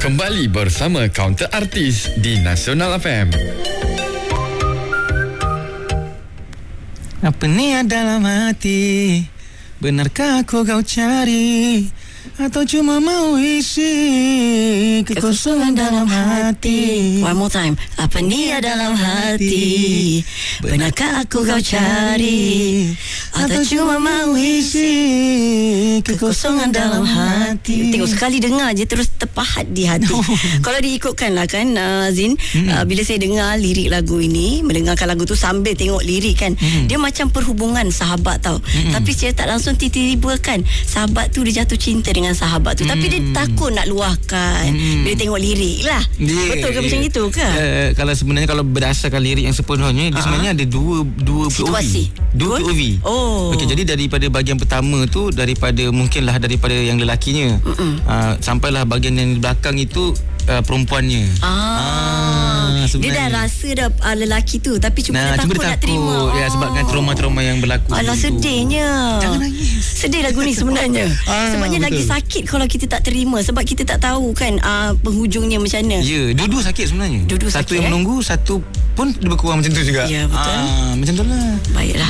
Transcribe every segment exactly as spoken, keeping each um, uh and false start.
Kembali bersama Counter Artis di Nasional F M. Apa niat dalam hati? Benarkah kau kau cari? Atau cuma mau isi kekosongan dalam hati? One more time. Apa niat dalam hati? Benarkah aku kau cari? Atau cuma mau isi kekosongan dalam hati? Tengok sekali dengar je terus terpahat di hati. Kalau diikutkan lah kan uh, Zin, hmm. uh, bila saya dengar lirik lagu ini, mendengarkan lagu tu sambil tengok lirik kan, hmm. dia macam perhubungan sahabat tau. hmm. Tapi saya tak langsung tiba-tiba kan sahabat tu dia jatuh cinta dengan sahabat tu, hmm. tapi dia takut nak luahkan. hmm. Bila tengok lirik lah. yeah, Betul ke yeah. macam itu ke? Uh, kalau sebenarnya kalau berdasarkan lirik yang sepenuhnya, uh-huh. dia sebenarnya ada dua dua situasi. Dua P O V. Oh. Okey, jadi daripada bahagian pertama tu, daripada mungkinlah daripada yang lelakinya, uh, sampailah bahagian yang di belakang itu uh, perempuannya. Ah, ah dia dah rasa dah uh, lelaki tu, tapi cuma nah, dia takut, cuma nak terima. Ya, sebab dengan trauma-trauma yang berlaku. Alah, sedihnya. Jangan nangis. Sedih lagu ni sebenarnya. ah, Sebabnya betul. Lagi sakit kalau kita tak terima, sebab kita tak tahu kan uh, penghujungnya macam mana. Ya, dua-dua sakit sebenarnya. Dua-dua satu sakit, yang eh? menunggu, satu pun lebih kurang macam tu juga. Ya, betul. Ah, macam tu lah. Baiklah.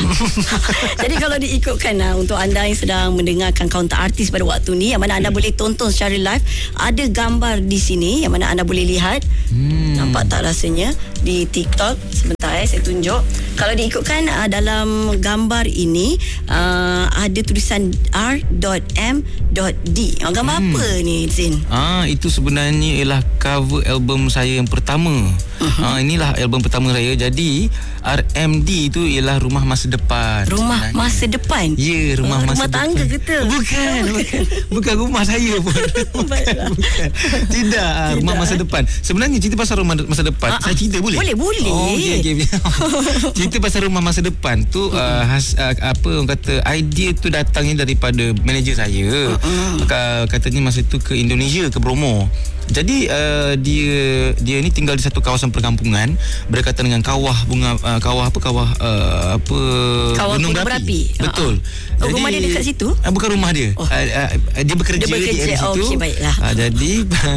Jadi kalau diikutkan uh, untuk anda yang sedang mendengarkan Counter Artis pada waktu ni, yang mana anda hmm. boleh tonton secara live, ada gambar di sini yang mana anda boleh lihat. hmm. Nampak tak rasanya di TikTok? Sebentar eh, saya tunjuk. Kalau diikutkan uh, dalam gambar ini uh, ada tulisan R M D. uh, Gambar hmm. apa ni Zin? Ah, itu sebenarnya ialah cover album saya yang pertama. uh-huh. ah, Inilah album pertama saya. Jadi R M D itu ialah Rumah Masa Depan. Rumah sebenarnya. Masa Depan? Ya, yeah, Rumah uh, Masa Rumah Depan. tangga kita? Bukan, bukan. Bukan rumah saya pun. bukan, bukan. Tidak, ah, Rumah Masa Depan. Sebenarnya cerita pasal Rumah Masa Depan, uh-huh. saya cerita boleh? Boleh, boleh. Oh, okay, okay. Cerita pasal Rumah Masa Depan tu, uh-huh. uh, has, uh, apa orang kata, idea tu datangnya daripada manager saya. uh-huh. Katanya masa tu ke Indonesia, ke Bromo. Jadi uh, dia dia ni tinggal di satu kawasan perkampungan berdekatan dengan kawah bunga uh, kawah apa kawah uh, apa kawah gunung, gunung berapi. berapi. Betul. Uh-huh. Jadi, rumah dia dekat situ? Uh, bukan rumah dia. Oh. Uh, uh, dia bekerja, dia bekerja di oh, situ. Okay, baiklah. Uh, jadi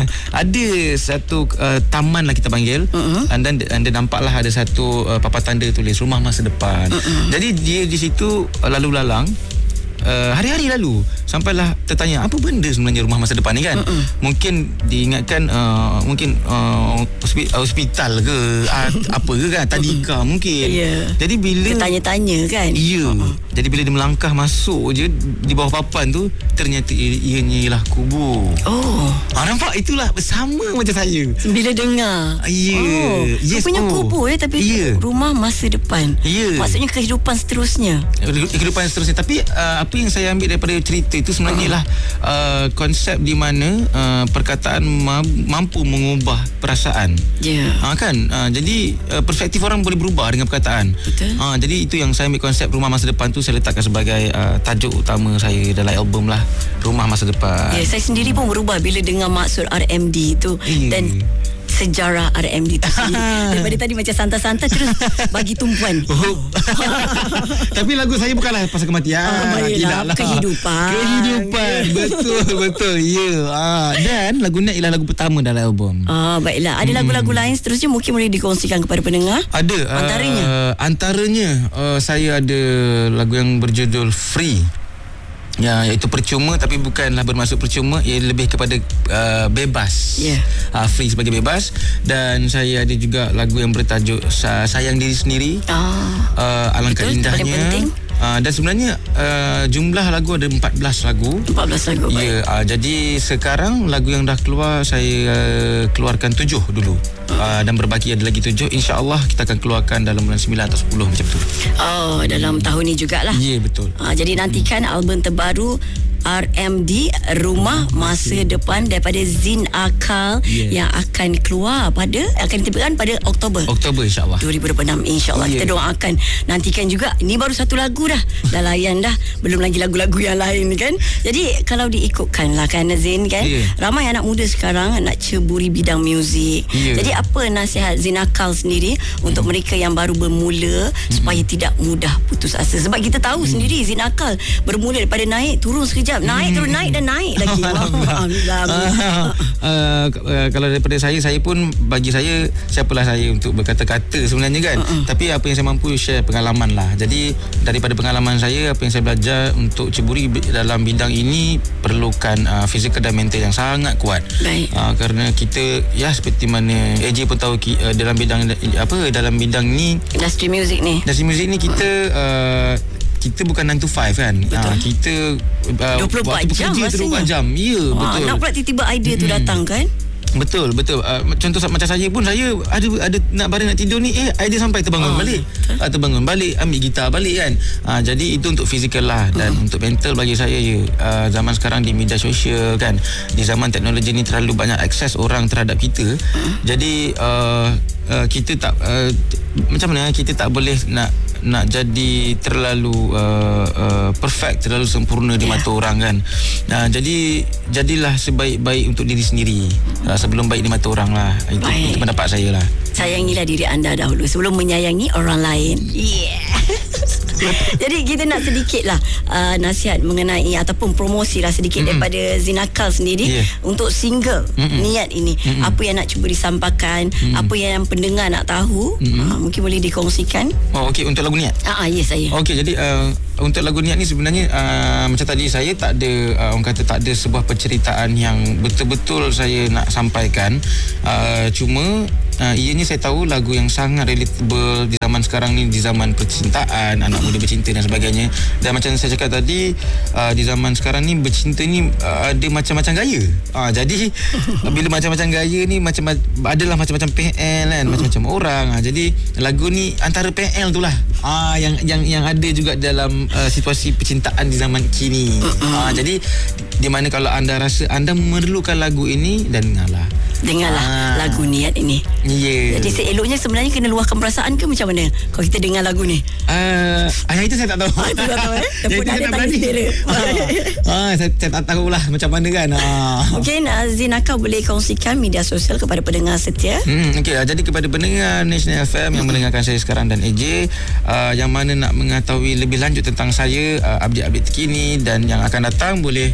ada satu uh, taman lah kita panggil. Uh-huh. And then anda nampaklah ada satu uh, papan tanda tulis Rumah Masa Depan. Uh-huh. Jadi dia di situ uh, lalu lalang. Uh, hari-hari lalu sampailah tertanya apa benda sebenarnya Rumah Masa Depan ni kan. uh-uh. Mungkin diingatkan uh, mungkin uh, hospital ke uh, apa ke kan, tadika uh-uh. mungkin. yeah. Jadi bila dia tanya-tanya kan. Ya. uh-uh. Jadi bila dia melangkah masuk je di bawah papan tu, ternyata ianya ialah kubur. Oh. Ah, nampak, itulah bersama macam saya bila dengar. Ya. Yeah. Oh. Yes, rupanya oh. kubur ya, tapi yeah. Rumah Masa Depan. Ya. Yeah. Maksudnya kehidupan seterusnya. Kehidupan seterusnya. Tapi uh, apa yang saya ambil daripada cerita itu sebenarnya ialah uh, konsep di mana uh, perkataan mampu mengubah perasaan. Ya. Yeah. Uh, kan? Uh, jadi uh, perspektif orang boleh berubah dengan perkataan. Betul. Uh, jadi itu yang saya ambil konsep Rumah Masa Depan tu saya letakkan sebagai uh, tajuk utama saya dalam album lah, Rumah Masa Depan. Ya, yeah, saya sendiri pun berubah bila dengar maksud R M D itu. Yeah. Dan sejarah R M D tu sendiri. Daripada tadi macam santai-santai terus bagi tumpuan. Oh. Tapi lagu saya bukanlah pasal kematian. Ah, tidaklah. Kehidupan. Kehidupan. Betul, betul. Ya. Yeah. Ah, dan lagu ni ialah lagu pertama dalam album. Ah, baiklah. Ada hmm. lagu-lagu lain seterusnya mungkin boleh dikongsikan kepada pendengar? Ada. Antaranya? Uh, antaranya uh, saya ada lagu yang berjudul Free. Ya, iaitu percuma, tapi bukanlah bermaksud percuma, ia lebih kepada uh, bebas. Yeah. Uh, free sebagai bebas. Dan saya ada juga lagu yang bertajuk Sayang Diri Sendiri. Ah. Uh, alangkah betul, indahnya. Uh, dan sebenarnya uh, jumlah lagu ada empat belas lagu. empat belas lagu. Ya, yeah, uh, jadi sekarang lagu yang dah keluar saya uh, keluarkan tujuh dulu. Uh, dan berbaki ada lagi tujuh. InsyaAllah kita akan keluarkan dalam bulan sembilan atau sepuluh macam tu. Oh, dalam hmm. tahun ni jugalah. Ya, yeah, betul. Uh, jadi nantikan hmm. album terbaru R M D, Rumah Masa Depan daripada Zin Akal, yeah. yang akan keluar pada akan diterbitkan pada Oktober. Oktober insya-Allah. dua ribu dua puluh enam insya-Allah. Yeah. Kita doakan. Nantikan juga. Ini baru satu lagu dah. Dah layan dah. Belum lagi lagu-lagu yang lain kan. Jadi kalau diikutkan lah kan Zin kan, yeah. ramai anak muda sekarang nak ceburi bidang muzik. Yeah. Jadi apa nasihat Zin Akal sendiri mm. untuk mereka yang baru bermula mm. supaya tidak mudah putus asa? Sebab kita tahu mm. sendiri Zin Akal bermula daripada naik turun sekejap Dahsyat. Naik terus naik dan naik lagi. Alhamdulillah. uh, uh, uh, kalau daripada saya, saya pun bagi saya, siapalah saya untuk berkata-kata sebenarnya kan. Uh-uh. Tapi apa yang saya mampu share pengalaman lah. Jadi daripada pengalaman saya, apa yang saya belajar untuk ceburi dalam bidang ini perlukan uh, fizikal dan mental yang sangat kuat. Baik. Uh, kerana kita ya seperti mana A J pun tahu uh, dalam bidang apa dalam bidang ni, industri muzik ni. Industri muzik ni kita uh, kita bukan nine to five kan. Ha, kita uh, dua puluh empat jam dua puluh empat jam. Ya, wah, betul. Nak pula tiba-tiba idea tu datang kan? Betul, betul. Uh, contoh macam saya pun, saya ada ada nak baring nak tidur ni, eh idea sampai terbangun oh, balik. Uh, terbangun balik, ambil gitar balik kan. Uh, jadi itu untuk fizikal lah. Dan uh. untuk mental bagi saya ya, uh, zaman sekarang di media sosial kan, di zaman teknologi ni terlalu banyak akses orang terhadap kita. Uh. Jadi uh, uh, kita tak uh, macam mana kita tak boleh nak nak jadi terlalu uh, uh, perfect, terlalu sempurna di mata yeah. orang kan. Nah, jadi jadilah sebaik-baik untuk diri sendiri uh, sebelum baik di mata orang lah. Itu, itu pendapat saya lah. Sayangilah diri anda dahulu sebelum menyayangi orang lain. Yeah. Jadi kita nak sedikit lah uh, nasihat mengenai ataupun promosi lah sedikit mm-hmm. daripada Zinakal sendiri yeah. untuk single mm-hmm. Niat ini. Mm-hmm. Apa yang nak cuba disampaikan, mm-hmm. apa yang pendengar nak tahu, mm-hmm. uh, mungkin boleh dikongsikan. Oh okey, untuk lagu Niat. Ah uh, yes saya. Okey, jadi uh, untuk lagu Niat ni sebenarnya uh, macam tadi saya tak ada uh, orang kata tak ada sebuah penceritaan yang betul-betul saya nak sampaikan. Uh, cuma Uh, ianya saya tahu lagu yang sangat relatable di zaman sekarang ni, di zaman percintaan, anak muda bercinta dan sebagainya. Dan macam saya cakap tadi, uh, di zaman sekarang ni bercinta ni uh, ada macam-macam gaya. Uh, jadi bila macam-macam gaya ni macam adalah macam-macam P L kan, macam-macam orang. Uh, jadi lagu ni antara P L tu lah uh, yang yang yang ada juga dalam uh, situasi percintaan di zaman kini. Uh, jadi di mana kalau anda rasa anda memerlukan lagu ini, dan dengarlah. Dengarlah ah. lagu Niat ini. Yeah. Jadi seeloknya sebenarnya kena luahkan perasaan ke macam mana kalau kita dengar lagu ni? Uh, ah, itu saya tak tahu. Ah, itu tak tahu eh. Tepuk dah ada tangis dia. Ah, saya, saya tak tahulah macam mana kan. Ah. Mungkin uh, Zinakal boleh kongsikan media sosial kepada pendengar setia. Hmm, okey, uh, jadi kepada pendengar National F M yang mendengarkan saya sekarang dan A J uh, yang mana nak mengetahui lebih lanjut tentang saya, uh, update-update terkini dan yang akan datang, boleh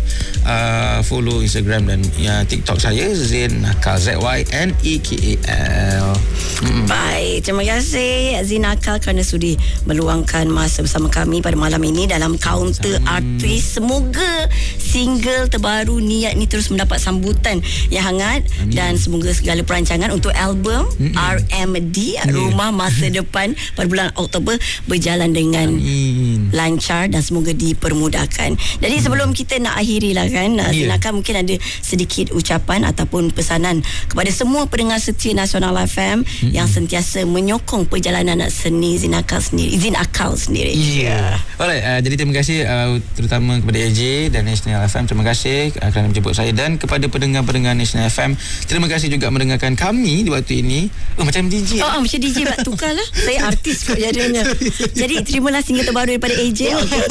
uh, follow Instagram dan uh, TikTok saya Zinakal, Z Y N E K A L. Hmm. Baik, terima kasih Zinakal kerana sudi meluangkan masa bersama kami pada malam ini dalam Counter Artis. Semoga single terbaru Niat ni terus mendapat sambutan yang hangat. Amin. Dan semoga segala perancangan untuk album mm-hmm. R M D, yeah. Rumah Masa Depan, pada bulan Oktober berjalan dengan Amin. lancar dan semoga dipermudahkan. Jadi mm. sebelum kita nak akhiri lah kan, yeah. Zinakal mungkin ada sedikit ucapan ataupun pesanan kepada semua pendengar setia Nasional F M mm-hmm. yang sentiasa menyokong perjalanan seni Zinakal sendiri, Zinakal sendiri. Ya. Yeah. Alright, uh, jadi terima kasih uh, terutama kepada A J dan National F M. Terima kasih uh, kerana menjemput saya, dan kepada pendengar-pendengar National F M, terima kasih juga mendengarkan kami di waktu ini. Oh, macam D J. Oh, oh macam D J pula, tukarlah. Saya artis kot jadinya. Jadi terimalah single terbaru daripada A J. Okey.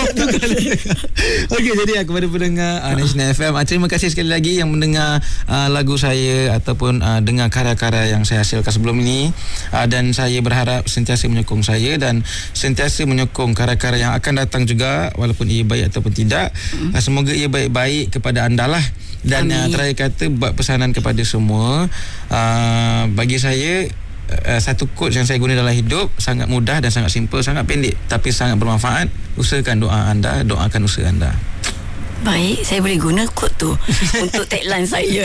Okey, jadi uh, kepada pendengar uh, National F M, uh, terima kasih sekali lagi yang mendengar uh, lagu saya ataupun uh, dengar karya-karya yang saya hasilkan sebelum ini, uh, dan saya berharap sentiasa menyokong saya dan sentiasa menyokong karya-karya yang akan datang juga, walaupun ia baik ataupun tidak. Mm. Uh, semoga ia baik-baik kepada anda lah. Dan uh, terakhir kata, buat pesanan kepada semua, uh, bagi saya uh, satu quote yang saya guna dalam hidup, sangat mudah dan sangat simple, sangat pendek tapi sangat bermanfaat. Usahakan doa anda, doakan usaha anda. Baik, saya boleh guna quote tu untuk tagline saya.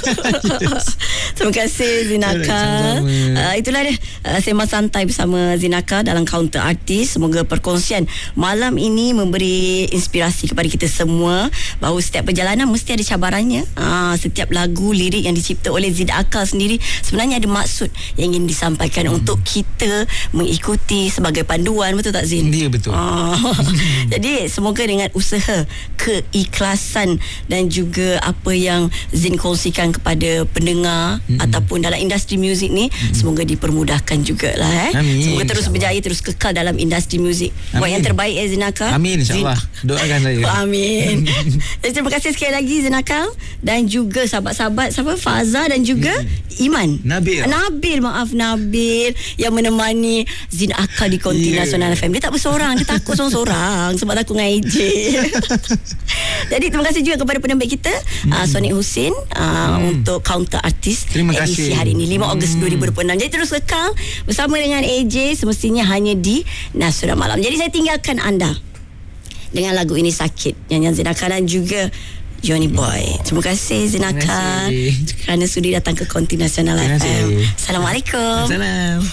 Terima kasih Zinakal. Uh, itulah dia uh, sembang santai bersama Zinakal dalam Counter Artis. Semoga perkongsian malam ini memberi inspirasi kepada kita semua bahawa setiap perjalanan mesti ada cabarannya. Uh, setiap lagu, lirik yang dicipta oleh Zinakal sendiri sebenarnya ada maksud yang ingin disampaikan hmm. untuk kita mengikuti sebagai panduan. Betul tak Zin? Dia betul. Uh, jadi semoga dengan usaha ke ikhlasan dan juga apa yang Zin kongsikan kepada pendengar mm-hmm. ataupun dalam industri muzik ni, mm-hmm. semoga dipermudahkan jugalah eh. Amin. Semoga terus berjaya, terus kekal dalam industri muzik. Buat yang terbaik eh Zinakal. Amin, insyaAllah. Doakan saya. Amin. Jadi terima kasih sekali lagi Zinakal, dan juga sahabat-sahabat siapa, Faza dan juga mm-hmm. Iman. Nabil. Nabil, maaf Nabil yang menemani Zinakal di Konti yeah. Nasional F M. Dia tak bersorang, dia takut seorang-seorang sebab takut dengan A J. Jadi terima kasih juga kepada penerbit kita hmm. uh, Sonic Husin uh, hmm. untuk counter artis terima edisi kasih. hari ini lima Ogos dua ribu dua puluh enam. Jadi terus kekal bersama dengan A J semestinya hanya di Nasudah Malam. Jadi saya tinggalkan anda dengan lagu ini Sakit nyanyian Zinaka dan juga Johnny Boy. Terima kasih Zinaka kerana sudi datang ke Konti Nasional F M. Assalamualaikum. Assalamualaikum.